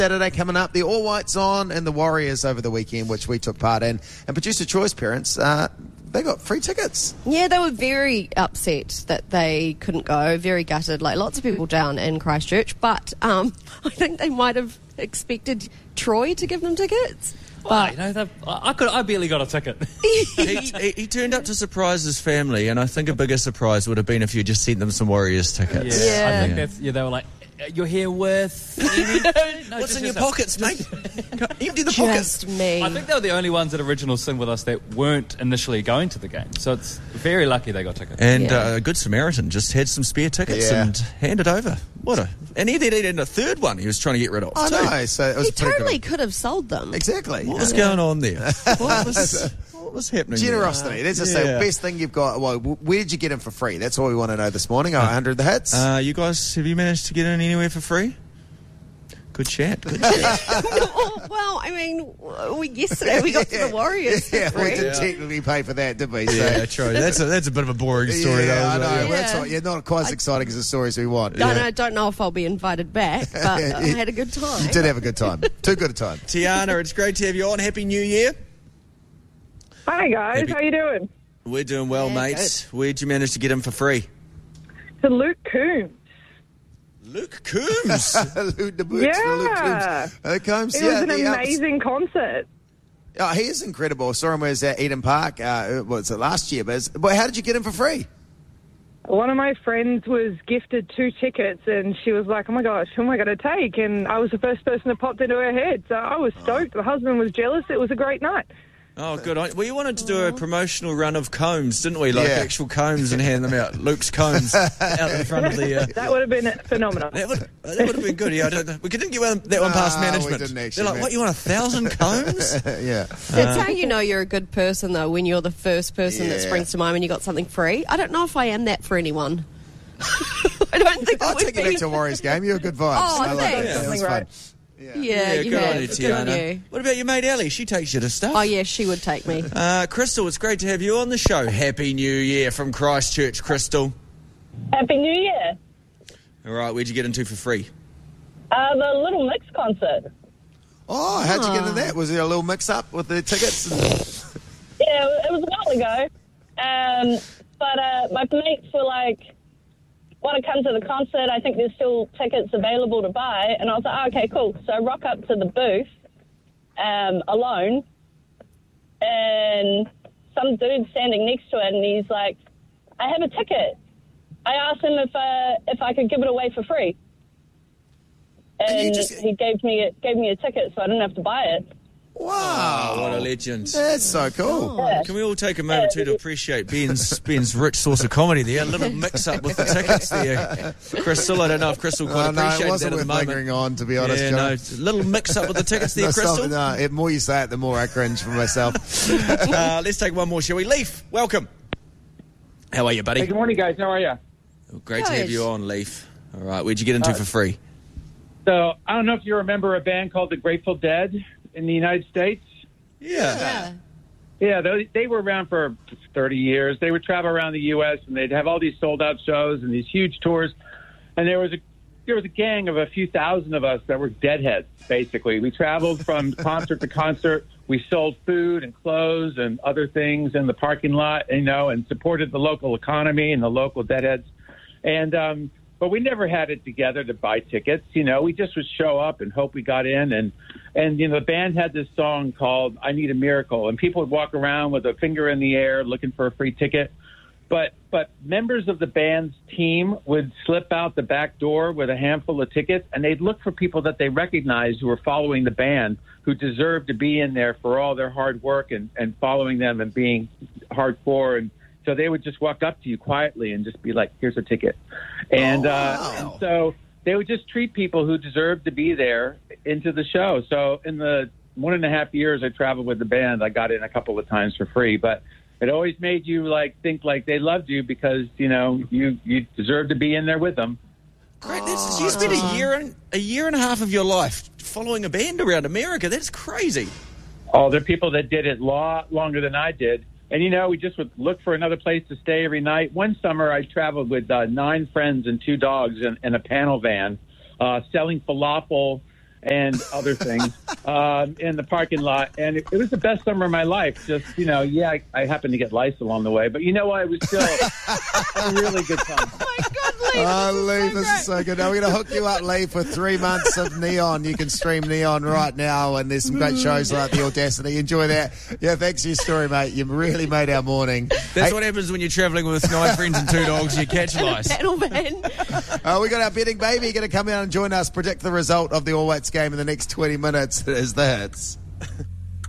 Saturday coming up, the All Whites on and the Warriors over the weekend, which we took part in. And producer Troy's parents, they got free tickets. Yeah, they were very upset that they couldn't go, very gutted, like lots of people down in Christchurch. But I think they might have expected Troy to give them tickets. But I barely got a ticket. he turned up to surprise his family, and I think a bigger surprise would have been if you just sent them some Warriors tickets. Yeah. I think they were like, you're here with... What's in your pockets, mate? Empty the pockets. Just me. I think they were the only ones at Original Sin with us that weren't initially going to the game. So it's very lucky they got tickets. And a good Samaritan just had some spare tickets and handed over. And he then had a third one he was trying to get rid of. I know, so it was He totally could have sold them. Exactly. What was going on there? What was happening Generosity. Let's just say, best thing you've got. Well, where did you get in for free? That's all we want to know this morning. 100 the hits. You guys, have you managed to get in anywhere for free? Good chat. Well, I mean, yesterday we got to the Warriors for free. We didn't technically pay for that, did we? Yeah, true. That's a bit of a boring story, though. I know. Yeah. Well, that's right. Not quite as exciting as the stories we want. I don't know if I'll be invited back, but I had a good time. You did have a good time. Too good a time. Tiana, it's great to have you on. Happy New Year. Hi guys, how you doing? We're doing well, mate. Good. Where'd you manage to get in for free? To Luke Coombs. Luke Coombs. Luke the Boots for Luke Coombs. Combs. It was an amazing concert. Oh, he is incredible. I saw him was at Eden Park. Was it last year? But how did you get him for free? One of my friends was gifted 2 tickets, and she was like, "Oh my gosh, who am I going to take?" And I was the first person that popped into her head, so I was stoked. The husband was jealous. It was a great night. Oh, good. We wanted to do a promotional run of combs, didn't we? Like actual combs and hand them out. Luke's combs out in front of the... That would have been phenomenal. That would have been good. Yeah, we didn't get that one past management. We didn't actually, They're like, what, you want 1,000 combs? Yeah. That's how you know you're a good person, though, when you're the first person that springs to mind when you got something free. I don't know if I am that for anyone. I don't think I'll take you back to a Warriors game. You're a good vibes. Oh, I like thanks. that. That was fun. Yeah, you good have. on you, Good on Tiana. you. What about your mate Ali? She takes you to stuff. Oh, yeah, she would take me. Crystal, it's great to have you on the show. Happy New Year from Christchurch, Crystal. Happy New Year. All right, where'd you get into for free? The Little Mix concert. Oh, how'd you get into that? Was there a little mix-up with the tickets? Yeah, it was a while ago. But my mates were like, want to come to the concert? I think there's still tickets available to buy. And I was like, okay, cool. So I rock up to the booth alone, and some dude standing next to it, and he's like, I have a ticket. I asked him if I could give it away for free. And he gave me a ticket, so I didn't have to buy it. Wow. Oh, what a legend. That's so cool. Yeah. Can we all take a moment to appreciate Ben's rich source of comedy there? A little mix-up with the tickets there. Crystal, I don't know if Crystal quite appreciated it wasn't that at the worth moment. lingering on, to be honest, Yeah, John. no, a little mix-up with the tickets there, Crystal. The more you say it, the more I cringe for myself. Let's take one more, shall we? Leaf, welcome. How are you, buddy? Hey, good morning, guys. How are you? Great to have you on, Leaf. All right, where'd you get into for free? So, I don't know if you remember a band called the Grateful Dead in the United States. Yeah. Yeah, they were around for 30 years. They would travel around the U.S., and they'd have all these sold-out shows and these huge tours. And there was a gang of a few thousand of us that were deadheads, basically. We traveled from concert to concert. We sold food and clothes and other things in the parking lot, and supported the local economy and the local deadheads. And but we never had it together to buy tickets. We just would show up and hope we got in. And the band had this song called I Need a Miracle. And people would walk around with a finger in the air looking for a free ticket. But members of the band's team would slip out the back door with a handful of tickets, and they'd look for people that they recognized who were following the band, who deserved to be in there for all their hard work and following them and being hardcore. And so they would just walk up to you quietly and just be like, here's a ticket. And, and so they would just treat people who deserved to be there into the show. So in the 1.5 years I traveled with the band, I got in a couple of times for free. But it always made you think like they loved you because, you deserve to be in there with them. Great. So you spent a year and a half of your life following a band around America. That's crazy. Oh, there are people that did it a lot longer than I did. And, we just would look for another place to stay every night. One summer, I traveled with 9 friends and 2 dogs in a panel van, selling falafel and other things in the parking lot. And it was the best summer of my life. Just, I happened to get lice along the way. But you know what? It was still a really good time. Oh, my God, Lee. Lee, this is so good. Now, we're going to hook you up, Lee, for 3 months of Neon. You can stream Neon right now, and there's some great shows like The Audacity. Enjoy that. Yeah, thanks for your story, mate. You really made our morning. That's what happens when you're travelling with 9 friends and 2 dogs. You catch lice. Panel van. We got our betting baby going to come out and join us, predict the result of the All Whites game in the next 20 minutes. It is the Hits.